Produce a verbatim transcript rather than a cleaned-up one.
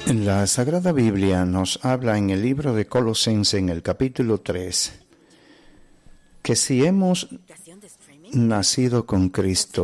La Sagrada Biblia nos habla en el libro de Colosenses, en el capítulo tres, que si hemos nacido con Cristo,